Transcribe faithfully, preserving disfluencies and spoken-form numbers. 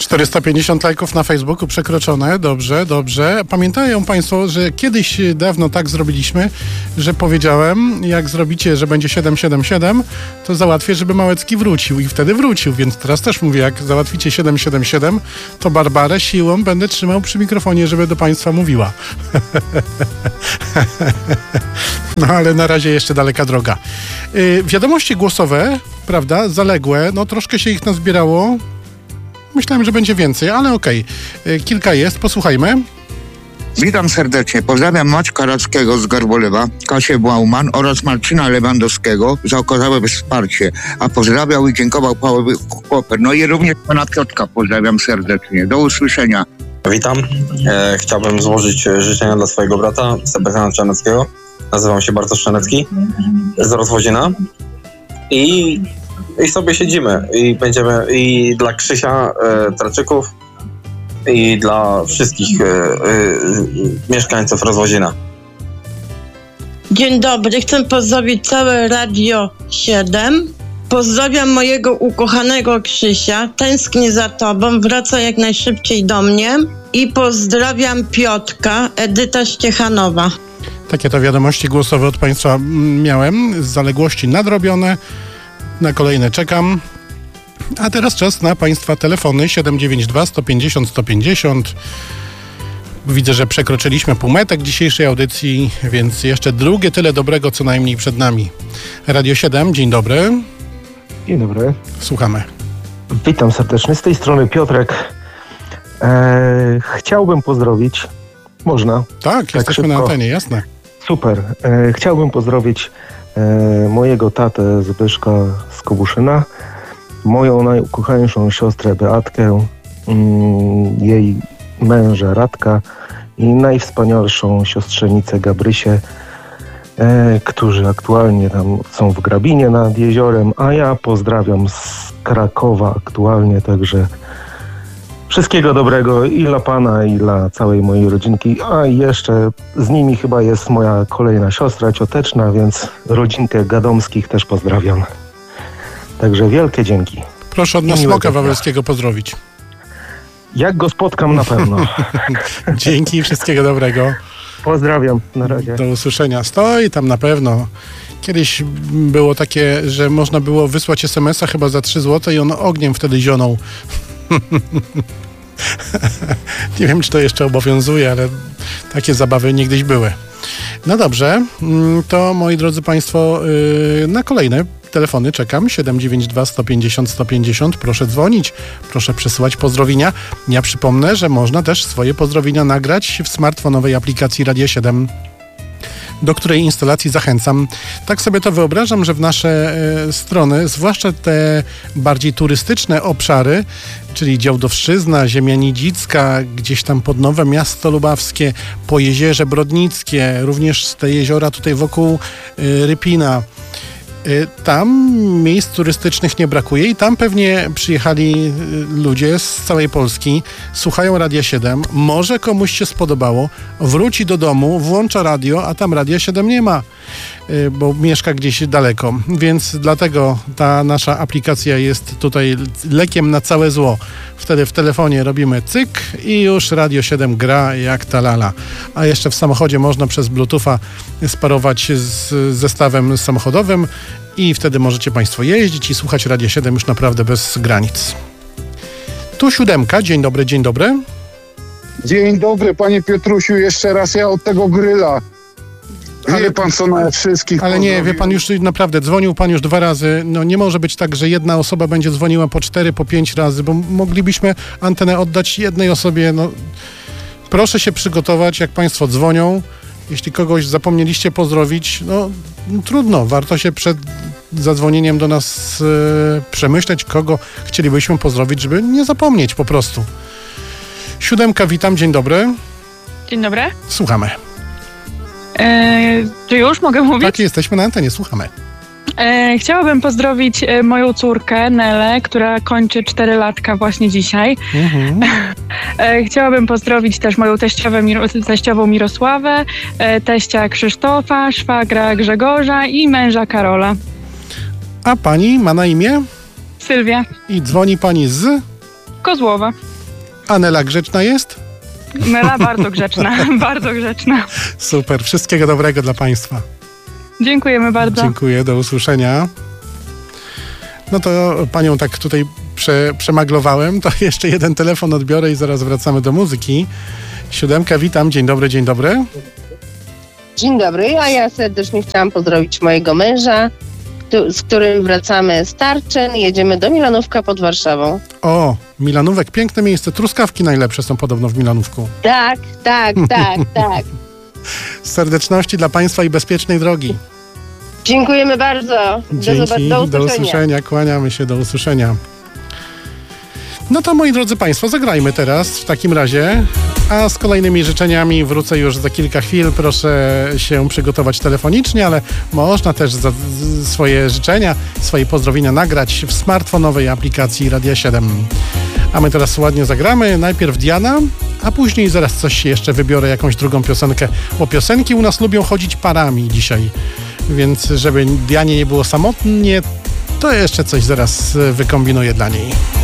czterysta pięćdziesiąt lajków na Facebooku przekroczone, dobrze, dobrze. Pamiętają Państwo, że kiedyś dawno tak zrobiliśmy, że powiedziałem, jak zrobicie, że będzie siedem siedem siedem, to załatwię, żeby Małecki wrócił i wtedy wrócił, więc teraz też mówię, jak załatwicie siedem siedem siedem, to Barbarę siłą będę trzymał przy mikrofonie, żeby do Państwa mówiła. No ale na razie jeszcze daleka droga. Yy, wiadomości głosowe, prawda, zaległe, no troszkę się ich nazbierało. Myślałem, że będzie więcej, ale okej. Okay. Kilka jest, posłuchajmy. Witam serdecznie. Pozdrawiam Maćka Rackiego z Garbolewa, Kasię Błauman oraz Marcina Lewandowskiego za okazałe wsparcie. A pozdrawiał i dziękował Paweł Chłoper. No i również pana Piotrka pozdrawiam serdecznie. Do usłyszenia. Witam. E, chciałbym złożyć życzenia dla swojego brata Sebastiana Czarneckiego. Nazywam się Bartosz Czarnecki z Rozwodzina. I, I sobie siedzimy. I będziemy i dla Krzysia e, Traczyków, i dla wszystkich e, e, mieszkańców Rozwodzina. Dzień dobry, chcę pozdrowić całe Radio siedem. Pozdrawiam mojego ukochanego Krzysia, tęsknię za tobą, wraca jak najszybciej do mnie. I pozdrawiam Piotrka, Edyta Ściechanowa. Takie to wiadomości głosowe od Państwa miałem, z zaległości nadrobione. Na kolejne czekam. A teraz czas na Państwa telefony siedem dziewięć dwa sto pięćdziesiąt sto pięćdziesiąt. Widzę, że przekroczyliśmy półmetek dzisiejszej audycji, więc jeszcze drugie tyle dobrego co najmniej przed nami. Radio siedem, dzień dobry. Dzień dobry. Słuchamy. Witam serdecznie. Z tej strony Piotrek. Eee, chciałbym pozdrowić. Można? Tak, tak jesteśmy szybko. Na antenie, jasne. Super. Eee, chciałbym pozdrowić e, mojego tatę Zbyszka z Kobuszyna, moją najukochańszą siostrę Beatkę, mm, jej męża Radka i najwspanialszą siostrzenicę Gabrysię, e, którzy aktualnie tam są w Grabinie nad jeziorem, a ja pozdrawiam z Krakowa aktualnie, także wszystkiego dobrego i dla pana, i dla całej mojej rodzinki, a jeszcze z nimi chyba jest moja kolejna siostra cioteczna, więc rodzinkę Gadomskich też pozdrawiam. Także wielkie dzięki. Proszę od nas Smoka Wawelskiego pozdrowić. Jak go spotkam, na pewno. Dzięki i wszystkiego dobrego. Pozdrawiam, na razie. Do usłyszenia. Stoi tam na pewno. Kiedyś było takie, że można było wysłać es em es a chyba za trzy złote i on ogniem wtedy zionął. Nie wiem, czy to jeszcze obowiązuje, ale takie zabawy niegdyś były. No dobrze, to moi drodzy Państwo, na kolejne telefony czekam. siedem dziewięć dwa sto pięćdziesiąt sto pięćdziesiąt. Proszę dzwonić, proszę przesyłać pozdrowienia. Ja przypomnę, że można też swoje pozdrowienia nagrać w smartfonowej aplikacji Radio siedem, do której instalacji zachęcam. Tak sobie to wyobrażam, że w nasze e, strony, zwłaszcza te bardziej turystyczne obszary, czyli Działdowszczyzna, Ziemia Nidzicka, gdzieś tam pod Nowe Miasto Lubawskie, po Jezierze Brodnickie, również te jeziora tutaj wokół e, Rypina. Tam miejsc turystycznych nie brakuje i tam pewnie przyjechali ludzie z całej Polski, słuchają Radia siedem, może komuś się spodobało, wróci do domu, włącza radio, a tam Radia siedem nie ma, bo mieszka gdzieś daleko, więc dlatego ta nasza aplikacja jest tutaj lekiem na całe zło. Wtedy w telefonie robimy cyk i już Radio siedem gra jak ta lala. A jeszcze w samochodzie można przez Bluetootha sparować z zestawem samochodowym i wtedy możecie Państwo jeździć i słuchać Radia siedem już naprawdę bez granic. Tu siódemka, dzień dobry, dzień dobry. Dzień dobry, panie Piotrusiu, jeszcze raz ja od tego gryla. Wie ale, pan co na wszystkich. Ale nie, wie pan, już naprawdę dzwonił pan już dwa razy. No nie może być tak, że jedna osoba będzie dzwoniła po cztery, po pięć razy, bo moglibyśmy antenę oddać jednej osobie. No, proszę się przygotować, jak państwo dzwonią. Jeśli kogoś zapomnieliście pozdrowić, no, no trudno. Warto się przed zadzwonieniem do nas e, przemyśleć, kogo chcielibyśmy pozdrowić, żeby nie zapomnieć po prostu. Siódemka, witam, dzień dobry. Dzień dobry. Słuchamy. E, czy już mogę mówić? Tak, jesteśmy na antenie, słuchamy. E, chciałabym pozdrowić e, moją córkę Nelę, która kończy cztery latka właśnie dzisiaj. Mhm. E, chciałabym pozdrowić też moją teściową, teściową Mirosławę, e, teścia Krzysztofa, szwagra Grzegorza i męża Karola. A pani ma na imię? Sylwia. I dzwoni pani z? Kozłowa. A Nela grzeczna jest? Nela bardzo grzeczna, bardzo grzeczna. Super, wszystkiego dobrego dla Państwa. Dziękujemy bardzo. Dziękuję, do usłyszenia. No to panią tak tutaj prze, przemaglowałem, to jeszcze jeden telefon odbiorę i zaraz wracamy do muzyki. Siódemka, witam, dzień dobry, dzień dobry. Dzień dobry, a ja serdecznie chciałam pozdrowić mojego męża, z którym wracamy z Tarczyn, jedziemy do Milanówka pod Warszawą. O, Milanówek, piękne miejsce, truskawki najlepsze są podobno w Milanówku. Tak, tak, tak, tak. Serdeczności dla Państwa i bezpiecznej drogi. Dziękujemy bardzo. Do, Dzięki, do usłyszenia. do usłyszenia, kłaniamy się, do usłyszenia. No to moi drodzy Państwo, zagrajmy teraz w takim razie, a z kolejnymi życzeniami wrócę już za kilka chwil. Proszę się przygotować telefonicznie, ale można też za swoje życzenia, swoje pozdrowienia nagrać w smartfonowej aplikacji Radia siedem. A my teraz ładnie zagramy. Najpierw Diana, a później zaraz coś jeszcze wybiorę, jakąś drugą piosenkę, bo piosenki u nas lubią chodzić parami dzisiaj. Więc żeby Dianie nie było samotnie, to jeszcze coś zaraz wykombinuję dla niej.